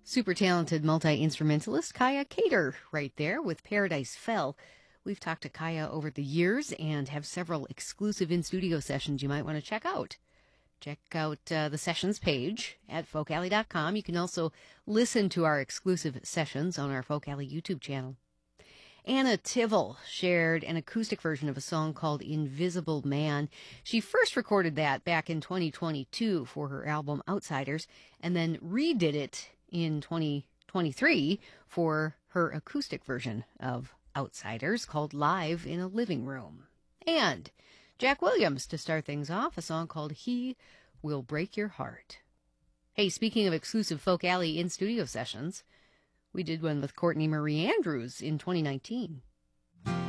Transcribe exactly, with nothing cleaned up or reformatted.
Super talented multi-instrumentalist Kaya Cater right there with Paradise Fell. We've talked to Kaya over the years and have several exclusive in-studio sessions you might want to check out. Check out uh, the sessions page at folk alley dot com. You can also listen to our exclusive sessions on our Folk Alley YouTube channel. Anna Tivell shared an acoustic version of a song called Invisible Man. She first recorded that back in twenty twenty-two for her album Outsiders, and then redid it in twenty twenty-three for her acoustic version of Outsiders called Live in a Living Room. And Jack Williams to start things off, a song called He Will Break Your Heart. Hey, speaking of exclusive Folk Alley in-studio sessions, we did one with Courtney Marie Andrews in twenty nineteen.